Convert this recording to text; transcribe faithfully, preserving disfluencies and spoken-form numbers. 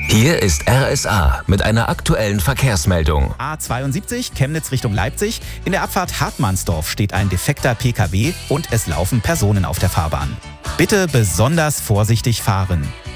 Hier ist R S A mit einer aktuellen Verkehrsmeldung. A zweiundsiebzig Chemnitz Richtung Leipzig. In der Abfahrt Hartmannsdorf steht ein defekter P K W und es laufen Personen auf der Fahrbahn. Bitte besonders vorsichtig fahren.